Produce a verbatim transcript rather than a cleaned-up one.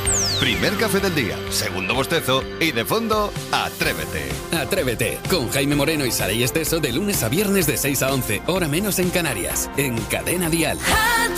Primer café del día, segundo bostezo y de fondo, Atrévete. Atrévete, con Jaime Moreno y Saray Esteso de lunes a viernes de seis a once, hora menos en Canarias, en Cadena Dial.